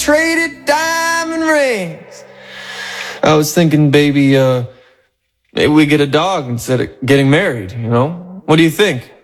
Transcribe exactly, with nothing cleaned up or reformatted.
traded diamond rings. I was thinking, baby, uh, maybe we get a dog instead of getting married, you know? What do you think?